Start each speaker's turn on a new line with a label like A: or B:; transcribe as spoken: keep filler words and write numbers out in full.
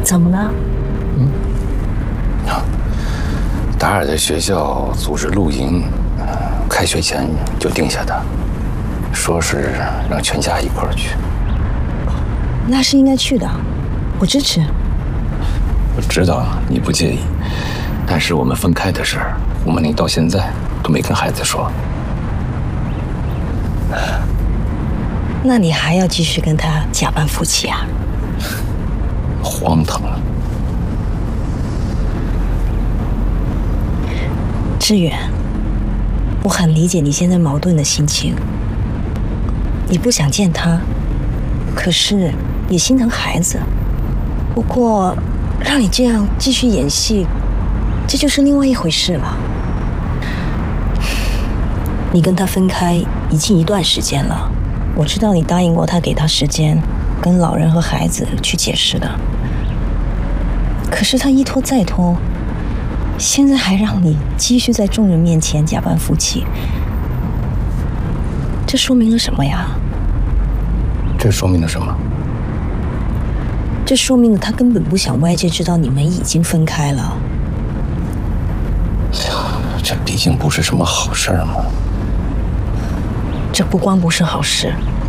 A: 怎么了？
B: 嗯，达尔的学校组织露营，开学前就定下的，说是让全家一块儿去。
A: 那是应该去的，我支持。
B: 我知道你不介意，但是我们分开的事儿，吴梦玲到现在都没跟孩子说。
A: 那你还要继续跟他假扮夫妻啊？
B: 荒唐了。
A: 志远，我很理解你现在矛盾的心情。你不想见他，可是也心疼孩子。不过，让你这样继续演戏，这就是另外一回事了。你跟他分开已经一段时间了，我知道你答应过他，给他时间跟老人和孩子去解释的。可是他一拖再拖，现在还让你继续在众人面前假扮夫妻，这说明了什么呀？
B: 这说明了什么？
A: 这说明了他根本不想外界知道你们已经分开了。
B: 哎呀，这毕竟不是什么好事儿嘛。
A: 这不光不是好事，